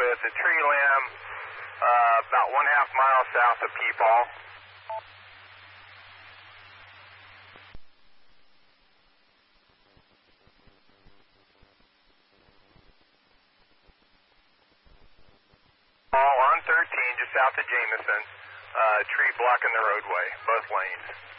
with a tree limb about 1/2 mile south of Peepaw. On 13, just south of Jameson, tree blocking the roadway, both lanes.